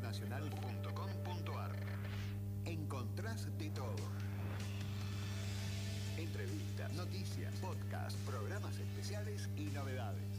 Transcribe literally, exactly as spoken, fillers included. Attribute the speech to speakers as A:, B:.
A: nacional punto com punto ar. Encontrás de todo. Entrevistas, noticias, podcasts, programas especiales y novedades.